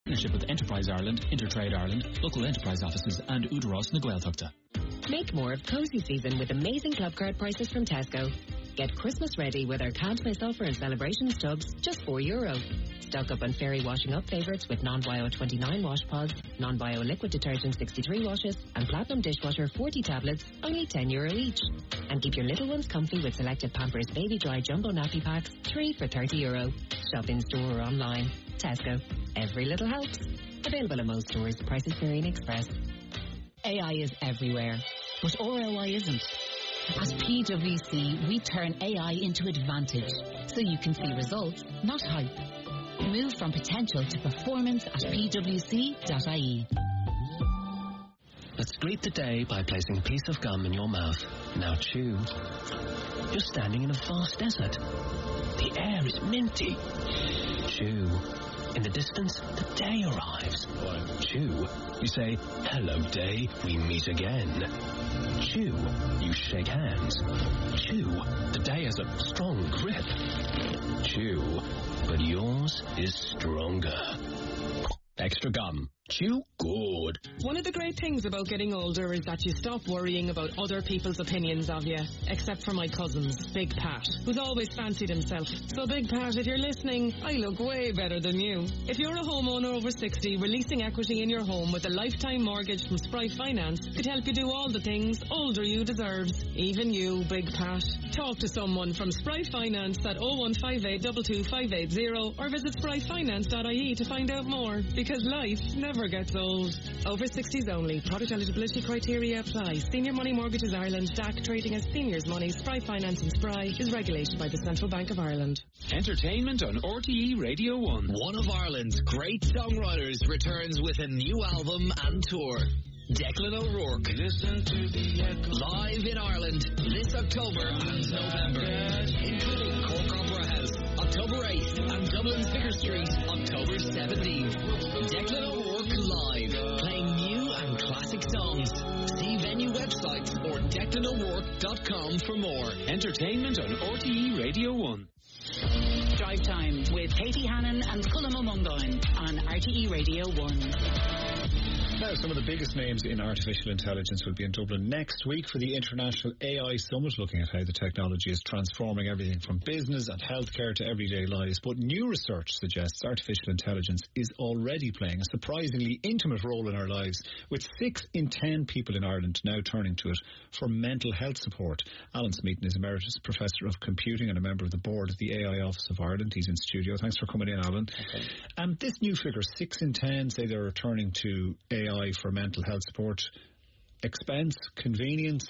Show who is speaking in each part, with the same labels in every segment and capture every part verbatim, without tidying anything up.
Speaker 1: partnership with Enterprise Ireland, Intertrade Ireland, local enterprise offices and Udaros na Gaeltachta.
Speaker 2: Make more of cosy season with amazing club card prices from Tesco. Get Christmas ready with our Can't Miss offer and celebration tubs, just four euro. Stock up on fairy washing up favourites with non-bio twenty-nine wash pods, non-bio liquid detergent sixty-three washes, and platinum dishwasher forty tablets, only ten euro each. And keep your little ones comfy with selected Pampers Baby Dry Jumbo Nappy Packs, three for thirty euro. Shop in store or online. Tesco. Every little helps. Available at most stores. Prices vary in Express. A I is everywhere, but R O I isn't. At P W C, we turn A I into advantage, so you can see results, not hype. Move from potential to performance at p w c dot i e.
Speaker 3: Let's greet the day by placing a piece of gum in your mouth. Now chew. You're standing in a vast desert. The air is minty. Chew. In the distance, the day arrives. Chew. You say, hello day, we meet again. Chew. You shake hands. Chew. The day has a strong grip. Chew. But yours is stronger. Extra gum. Chew good.
Speaker 4: One of the great things about getting older is that you stop worrying about other people's opinions of you. Except for my cousins, Big Pat, who's always fancied himself. So Big Pat, if you're listening, I look way better than you. If you're a homeowner over sixty, releasing equity in your home with a lifetime mortgage from Spry Finance could help you do all the things older you deserves. Even you, Big Pat. Talk to someone from Spry Finance at oh one five eight two two five eight zero or visit spry finance dot i e to find out more. Because life never gets old. Over sixties only. Product eligibility criteria apply. Senior Money Mortgages Ireland, D A C trading as Seniors Money, Spry Finance and Spry is regulated by the Central Bank of Ireland.
Speaker 1: Entertainment on R T E Radio one.
Speaker 5: One of Ireland's great songwriters returns with a new album and tour. Declan O'Rourke. Listen to the echo. Live in Ireland this October and November, including Cork Opera House October eighth and Dublin Vicar Street October seventeenth. Declan O'Rourke live, playing new and classic songs. See venue websites or declan o'rourke dot com for more.
Speaker 1: Entertainment on R T E Radio one.
Speaker 6: Drive Time with Katie Hannon and Cullum O'Mungoin on R T E Radio one.
Speaker 7: Now, some of the biggest names in artificial intelligence will be in Dublin next week for the International A I Summit, looking at how the technology is transforming everything from business and healthcare to everyday lives. But new research suggests artificial intelligence is already playing a surprisingly intimate role in our lives, with six in ten people in Ireland now turning to it for mental health support. Alan Smeaton is Emeritus Professor of Computing and a member of the board of the A I Office of Ireland. He's in studio. Thanks for coming in, Alan.
Speaker 8: Okay.
Speaker 7: And this new figure, six in ten, say they're returning to A I for mental health support. Expense, convenience,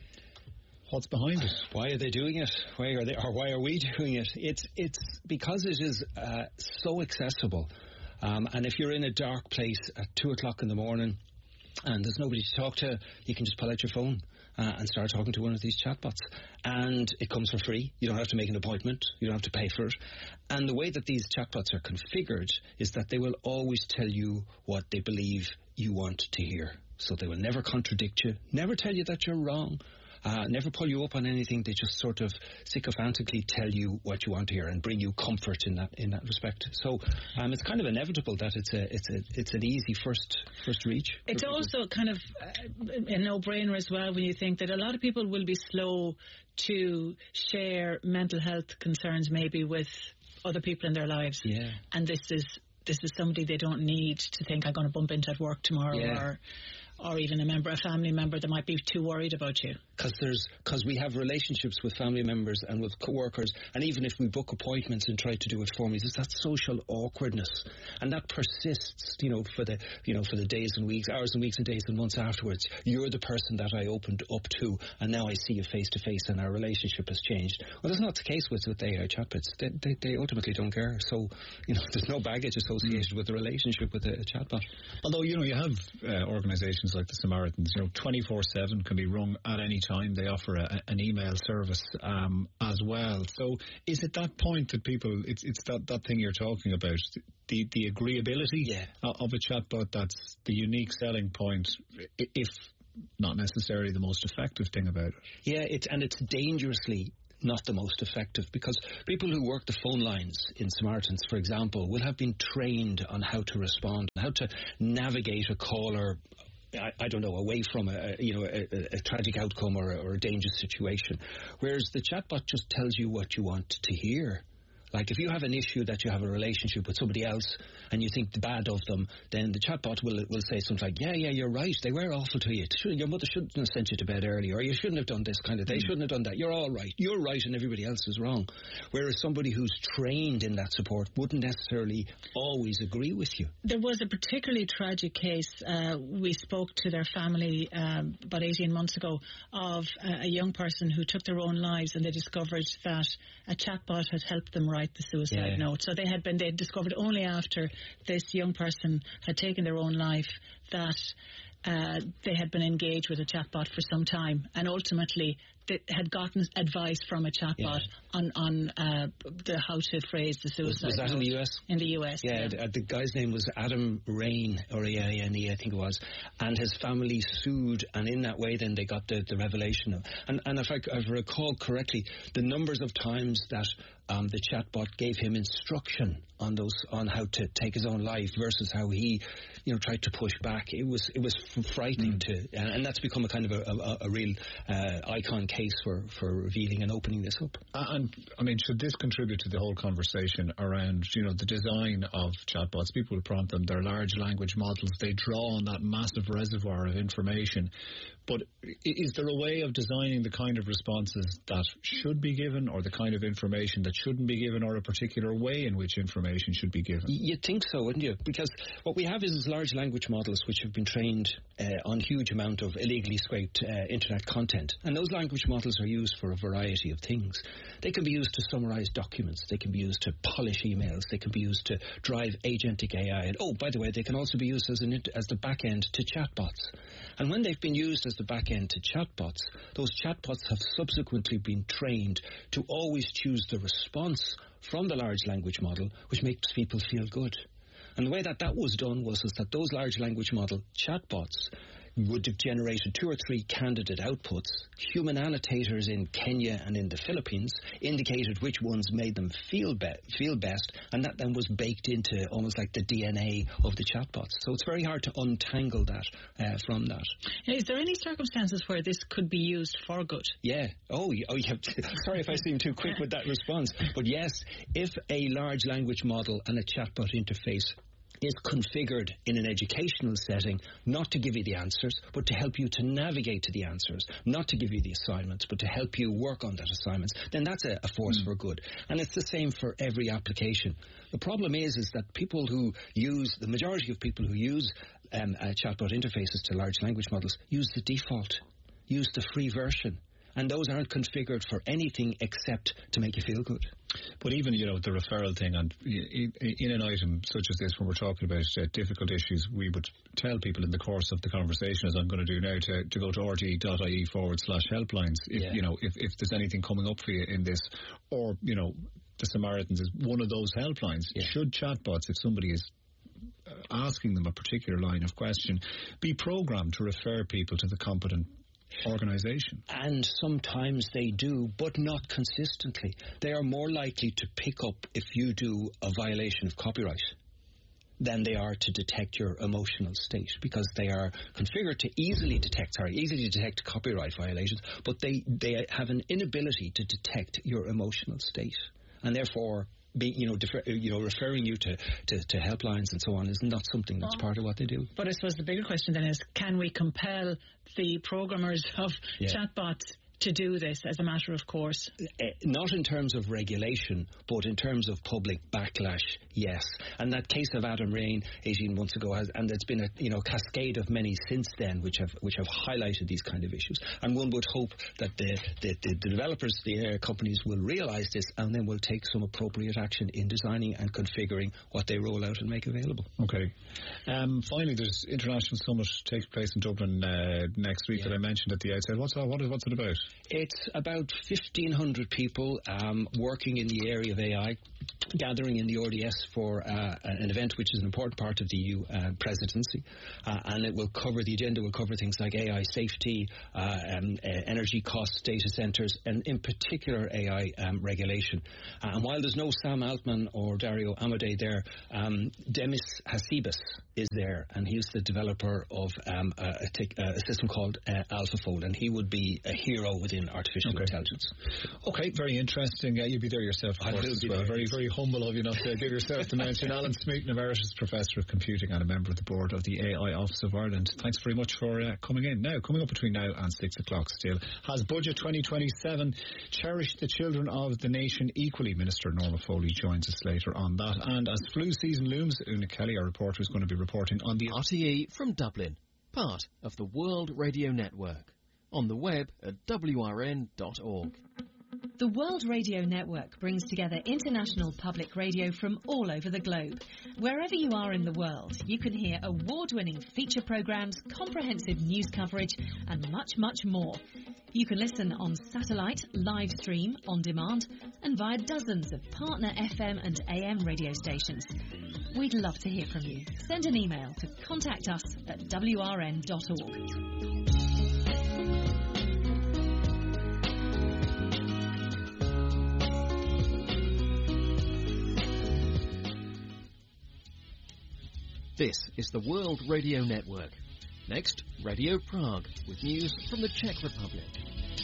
Speaker 7: what's behind it?
Speaker 8: Why are they doing it? Why are they, or why are we doing it? It's it's because it is uh, so accessible. Um, and if you're in a dark place at two o'clock in the morning and there's nobody to talk to, you can just pull out your phone uh, and start talking to one of these chatbots. And it comes for free. You don't have to make an appointment. You don't have to pay for it. And the way that these chatbots are configured is that they will always tell you what they believe you want to hear. So they will never contradict you, never tell you that you're wrong, uh, never pull you up on anything. They just sort of sycophantically tell you what you want to hear and bring you comfort in that in that respect. So um, it's kind of inevitable that it's a it's a it's an easy first first reach.
Speaker 6: It's also kind of a no-brainer as well when you think that a lot of people will be slow to share mental health concerns maybe with other people in their lives.
Speaker 8: Yeah.
Speaker 6: And this is this is somebody they don't need to think I'm going to bump into at work tomorrow,
Speaker 8: yeah.
Speaker 6: or or even a member, a family member that might be too worried about you.
Speaker 8: Because there's, because we have relationships with family members and with co-workers, and even if we book appointments and try to do it for me, there's that social awkwardness, and that persists, you know, for the, you know, for the days and weeks, hours and weeks and days and months afterwards. You're the person that I opened up to, and now I see you face to face, and our relationship has changed. Well, that's not the case with with A I chatbots. They, they they ultimately don't care. So, you know, there's no baggage associated with the relationship with a, a chatbot.
Speaker 7: Although, you know, you have uh, organisations like the Samaritans, you know, twenty-four seven can be rung at any time. They offer a, an email service um, as well. So is it that point that people, it's it's that, that thing you're talking about, the the agreeability
Speaker 8: yeah.
Speaker 7: of a chatbot, that's the unique selling point, if not necessarily the most effective thing about it?
Speaker 8: Yeah, it's and it's dangerously not the most effective, because people who work the phone lines in Samaritans, for example, will have been trained on how to respond, how to navigate a caller, I, I don't know, away from a, you know a, a, a tragic outcome or a, or a dangerous situation, whereas the chatbot just tells you what you want to hear. Like if you have an issue that you have a relationship with somebody else and you think the bad of them, then the chatbot will will say something like, yeah, yeah, you're right, they were awful to you. Your mother shouldn't have sent you to bed early, or you shouldn't have done this kind of thing. They shouldn't have done that. You're all right. You're right and everybody else is wrong. Whereas somebody who's trained in that support wouldn't necessarily always agree with you.
Speaker 6: There was a particularly tragic case. Uh, we spoke to their family um, about eighteen months ago of uh, a young person who took their own lives, and they discovered that a chatbot had helped them write the suicide
Speaker 8: yeah.
Speaker 6: note. So they had been, they had discovered only after this young person had taken their own life that uh, they had been engaged with a chatbot for some time, and ultimately they had gotten advice from a chatbot yeah. on, on uh, the how to phrase the suicide
Speaker 8: was, was that
Speaker 6: note.
Speaker 8: in the U S?
Speaker 6: In the U S,
Speaker 8: yeah. yeah. The, the guy's name was Adam Rain, or A I N E, I think it was, and his family sued, and in that way then they got the, the revelation. Of, and, and if I, if I recall correctly, the numbers of times that Um, the chatbot gave him instruction on those on how to take his own life versus how he, you know, tried to push back. It was it was frightening mm. to, and, and that's become a kind of a, a, a real uh, icon case for, for revealing and opening this up.
Speaker 7: Uh, and I mean, should this contribute to the whole conversation around, you know, the design of chatbots? People will prompt them; they're large language models. They draw on that massive reservoir of information. But is there a way of designing the kind of responses that should be given, or the kind of information that shouldn't be given, or a particular way in which information should be given?
Speaker 8: You'd think so, wouldn't you? Because what we have is large language models which have been trained uh, on huge amount of illegally scraped uh, internet content. And those language models are used for a variety of things. They can be used to summarize documents. They can be used to polish emails. They can be used to drive agentic A I. And oh, by the way, they can also be used as, an, as the back end to chatbots. And when they've been used as the back end to chatbots, those chatbots have subsequently been trained to always choose the response from the large language model which makes people feel good. And the way that that was done was is that those large language model chatbots would have generated two or three candidate outputs. Human annotators in Kenya and in the Philippines indicated which ones made them feel be- feel best, and that then was baked into almost like the D N A of the chatbots. So it's very hard to untangle that uh, from that.
Speaker 6: Is there any circumstances where this could be used for good?
Speaker 8: Yeah. Oh, oh yeah. Sorry if I seem too quick with that response. But yes, if a large language model and a chatbot interface is configured in an educational setting, not to give you the answers, but to help you to navigate to the answers, not to give you the assignments, but to help you work on that assignments, then that's a, a force mm. for good. And it's the same for every application. The problem is, is that people who use, the majority of people who use um, uh, chatbot interfaces to large language models use the default, use the free version. And those aren't configured for anything except to make you feel good.
Speaker 7: But even, you know, the referral thing, and in an item such as this, when we're talking about uh, difficult issues, we would tell people in the course of the conversation, as I'm going to do now, to, to go to rte.ie forward slash helplines. If, yeah. you know, if, if there's anything coming up for you in this, or, you know, the Samaritans is one of those helplines. Yeah. Should chatbots, if somebody is asking them a particular line of question, be programmed to refer people to the competent organisation?
Speaker 8: And sometimes they do, but not consistently. They are more likely to pick up if you do a violation of copyright than they are to detect your emotional state, because they are configured to easily detect, sorry, easily detect copyright violations, but they, they have an inability to detect your emotional state. And therefore, Be, you know, defer, you know, referring you to, to, to helplines and so on is not something that's oh. part of what they do.
Speaker 6: But I suppose the bigger question then is, can we compel the programmers of yeah. chatbots to do this as a matter of course?
Speaker 8: Uh, not in terms of regulation, but in terms of public backlash, yes. And that case of Adam Rain eighteen months ago, has, and there's been a you know cascade of many since then, which have which have highlighted these kind of issues. And one would hope that the the, the, the developers, the uh, companies, will realise this and then will take some appropriate action in designing and configuring what they roll out and make available.
Speaker 7: Okay. Um, finally, there's International Summit takes place in Dublin uh, next week yeah. that I mentioned at the outset. What's what is what's it about?
Speaker 8: It's about fifteen hundred people um, working in the area of A I, gathering in the R D S for uh, an event which is an important part of the E U uh, presidency, uh, and it will cover, the agenda will cover things like A I safety, uh, um, uh, energy costs, data centres, and in particular A I um, regulation. Uh, and while there's no Sam Altman or Dario Amodei there, um, Demis Hassibis is there, and he's the developer of um, a, a, tic- a system called uh, AlphaFold, and he would be a hero within artificial
Speaker 7: okay.
Speaker 8: intelligence.
Speaker 7: Okay, very interesting. Uh, you'll be there yourself, of
Speaker 8: I
Speaker 7: course,
Speaker 8: will
Speaker 7: as
Speaker 8: be
Speaker 7: well.
Speaker 8: there.
Speaker 7: Very, very humble of you not to give yourself the mention. Alan Smeaton, Emeritus Professor of Computing and a member of the board of the A I Office of Ireland. Thanks very much for uh, coming in. Now, coming up between now and six o'clock still, has Budget twenty twenty-seven cherished the children of the nation equally? Minister Norma Foley joins us later on that. And as flu season looms, Una Kelly, our reporter, is going to be reporting on the
Speaker 9: R T E from Dublin, part of the World Radio Network. On the web at w r n dot org.
Speaker 10: The World Radio Network brings together international public radio from all over the globe. Wherever you are in the world, you can hear award-winning feature programmes, comprehensive news coverage and much, much more. You can listen on satellite, live stream, on demand and via dozens of partner F M and A M radio stations. We'd love to hear from you. Send an email to contact us at w r n dot org.
Speaker 9: This is the World Radio Network. Next, Radio Prague, with news from the Czech Republic.